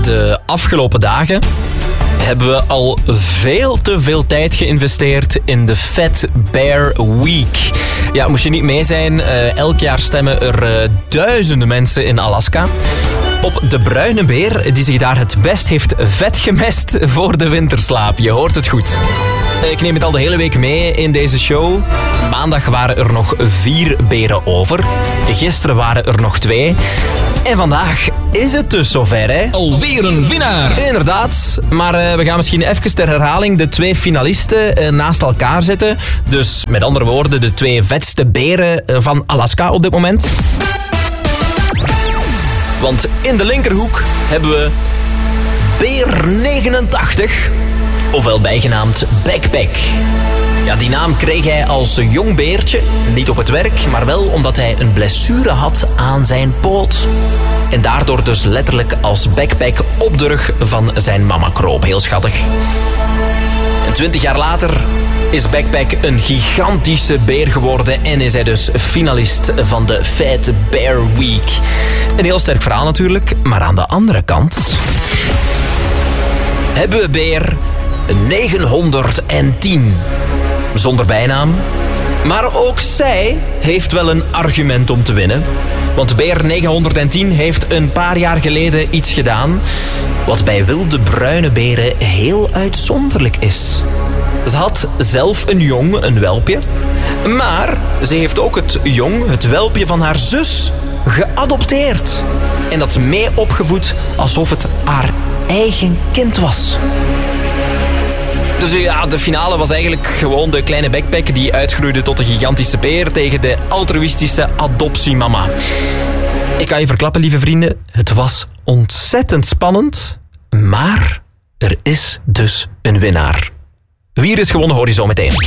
de afgelopen dagen hebben we al veel te veel tijd geïnvesteerd in de Fat Bear Week. Ja, moest je niet mee zijn, elk jaar stemmen er duizenden mensen in Alaska op de bruine beer die zich daar het best heeft vet gemest voor de winterslaap. Je hoort het goed. Ik neem het al de hele week mee in deze show. Maandag waren er nog 4 beren over. Gisteren waren er nog 2. En vandaag is het dus zover, hè? Alweer een winnaar. Inderdaad, maar we gaan misschien even ter herhaling de 2 finalisten naast elkaar zetten. Dus met andere woorden, de 2 vetste beren van Alaska op dit moment. Want in de linkerhoek hebben we Beer 89, ofwel bijgenaamd Backpack. Ja, die naam kreeg hij als jong beertje, niet op het werk, maar wel omdat hij een blessure had aan zijn poot. En daardoor dus letterlijk als backpack op de rug van zijn mama kroop. Heel schattig. En 20 jaar later is Backpack een gigantische beer geworden en is hij dus finalist van de Fat Bear Week. Een heel sterk verhaal natuurlijk, maar aan de andere kant hebben we beer 910. Zonder bijnaam. Maar ook zij heeft wel een argument om te winnen. Want beer 910 heeft een paar jaar geleden iets gedaan wat bij wilde bruine beren heel uitzonderlijk is. Ze had zelf een jong, een welpje. Maar ze heeft ook het jong, het welpje van haar zus, geadopteerd. En dat mee opgevoed alsof het haar eigen kind was. Dus ja, de finale was eigenlijk gewoon de kleine backpack die uitgroeide tot een gigantische beer tegen de altruïstische adoptiemama. Ik kan je verklappen, lieve vrienden, het was ontzettend spannend, maar er is dus een winnaar. Wie er is gewonnen hoor je zo meteen.